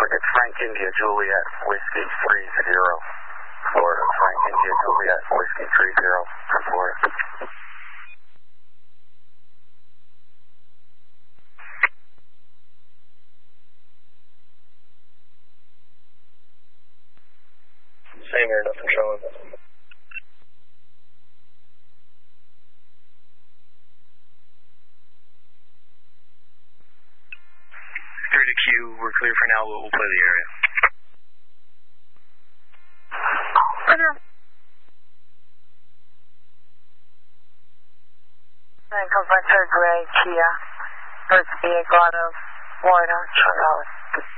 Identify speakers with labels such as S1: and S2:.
S1: It's Frank India Juliet Whiskey 30, Florida. Frank India Juliet Whiskey 30, Florida.
S2: Same here, nothing showing. 30Q, we're clear for now, we'll play the area.
S3: Roger. And come back to Gray, Kia, First Vehicle out of Florida, Charlotte.